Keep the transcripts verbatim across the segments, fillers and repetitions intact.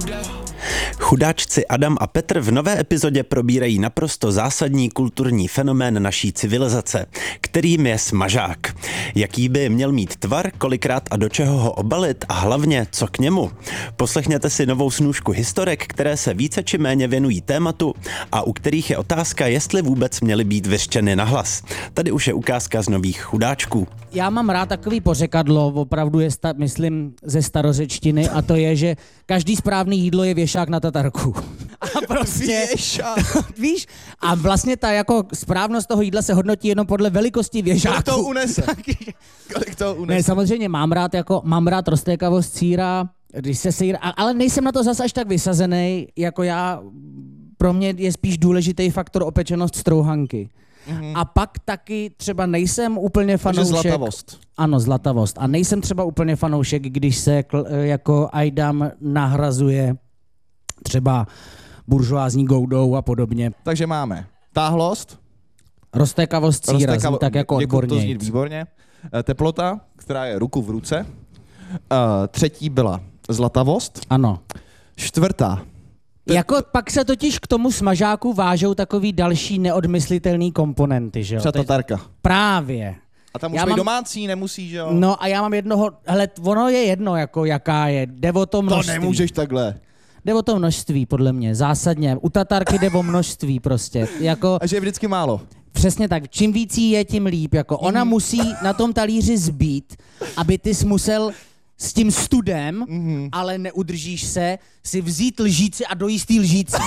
Chudáčci Adam a Petr v nové epizodě probírají naprosto zásadní kulturní fenomén naší civilizace, kterým je smažák. Jaký by měl mít tvar, kolikrát a do čeho ho obalit a hlavně co k němu. Poslechněte si novou snůšku historek, které se více či méně věnují tématu a u kterých je otázka, jestli vůbec měly být vyřčeny nahlas. Tady už je ukázka z nových chudáčků. Já mám rád takový pořekadlo, opravdu je, sta, myslím, ze starořečtiny, a to je, že každý správný jídlo je věšák na tatarku. A prostě, víš, a vlastně ta jako správnost toho jídla se hodnotí jenom podle velikosti věšáku. Kolik to unese? Kolik to unese? Ne, samozřejmě mám rád, jako, mám rád roztékavost sýra, když se sýr, ale nejsem na to zase až tak vysazený, jako já, pro mě je spíš důležitý faktor opečenost strouhanky. Mm-hmm. A pak taky třeba nejsem úplně fanoušek... Takže zlatavost. Ano, zlatavost. A nejsem třeba úplně fanoušek, když se kl, jako ajdam nahrazuje třeba buržoázní goudou a podobně. Takže máme táhlost. Roztékavost síra, Roztékavo... tak jako odborně. To zní výborně. Teplota, která je ruku v ruce. Uh, třetí byla zlatavost. Ano. Čtvrtá. Jako pak se totiž k tomu smažáku vážou takový další neodmyslitelný komponenty, že jo? Třeba tatarka. Právě. A tam musí být mám... domácí, nemusí, že jo? No a já mám jednoho, hele, ono je jedno, jako jaká je, jde o to množství. To nemůžeš takhle. Jde o to množství, podle mě, zásadně. U tatarky jde o množství prostě. Jako... A že je vždycky málo. Přesně tak. Čím víc jí je, tím líp. Jako ona mm. musí na tom talíři zbít, aby ty jsi musel s tím studem, mm-hmm. ale neudržíš se, si vzít lžíci a dojíst tý lžíci.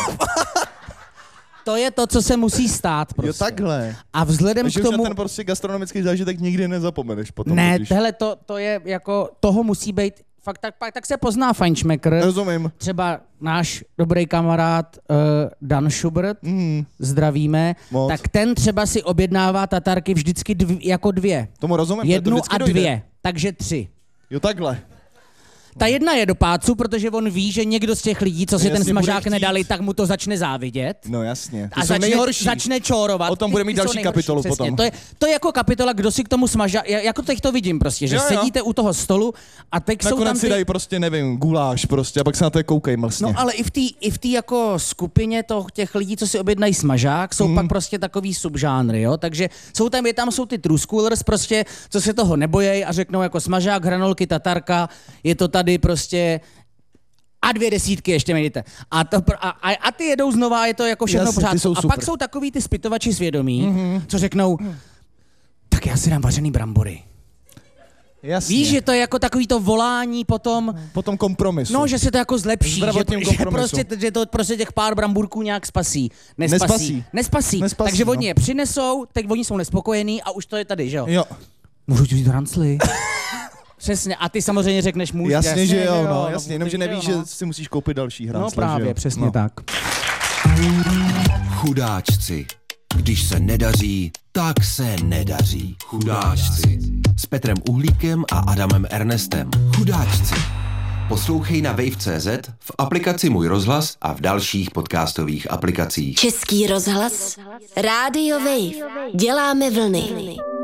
To je to, co se musí stát prostě. Jo, takhle. A vzhledem Takže k tomu... ten prostě gastronomický zážitek nikdy nezapomeneš potom. Ne, tohle to, to je jako, toho musí být, fakt tak, tak se pozná fajnšmekr. Rozumím. Třeba náš dobrý kamarád uh, Dan Schubert, mm. zdravíme, Moc. Tak ten třeba si objednává tatarky vždycky dv, jako dvě. Tomu rozumím. Jednu to a dojde. dvě, takže tři. Jo, takhle. Ta jedna je do pácu, protože on ví, že někdo z těch lidí, co si jasně ten smažák nedali, tak mu to začne závidět. No jasně. A začne, začne čórovat. O tom bude mít další kapitolu přesně. potom. To je, to je jako kapitola, kdo si k tomu smažák, jako teď to vidím prostě, že jo, jo. sedíte u toho stolu a teď nakonec jsou tam ty... si dají prostě, nevím, guláš prostě a pak se na to koukej mlsně. No ale i v té i v té jako skupině to, těch lidí, co si objednají smažák, jsou mm. pak prostě takový subžánry, jo, takže jsou tam, je tam jsou ty true schoolers prostě, co se toho nebojejí a řeknou jako smažák, hranolky, tatarka, je to tady prostě a dvě desítky ještě mějte. A, to, a, a, a ty jedou znova, je to jako všechno pořád. A super. Pak jsou takový ty zpytovači svědomí, mm-hmm. co řeknou, tak já si dám vařený brambory. Jasně. Víš, že to je jako takový to volání potom... Potom kompromisu. No, že se to jako zlepší, že, že, prostě, že to prostě těch pár bramburků nějak spasí. Nespasí. Nespasí. Nespasí. Nespasí. Takže no. oni je přinesou, teď oni jsou nespokojení a už to je tady, že jo? Jo. Můžu ti vzít hrancli? Přesně, a ty samozřejmě řekneš můj. Jasně, jasně, že jo, jo, no, no, jasně, jenom že nevíš, no. že si musíš koupit další hrancle. No právě, že jo? přesně no. tak. Chudáčci. Když se nedaří, tak se nedaří. Chudáčci. S Petrem Uhlíkem a Adamem Ernestem. Chudáčci. Poslouchej na wave tečka cé zet, v aplikaci Můj rozhlas a v dalších podcastových aplikacích. Český rozhlas, Rádio Wave. Děláme vlny.